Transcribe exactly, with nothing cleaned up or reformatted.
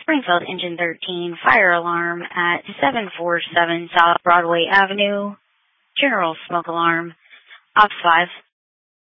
Springfield Engine thirteen, fire alarm at seven forty-seven South Broadway Avenue. General smoke alarm. Ops five,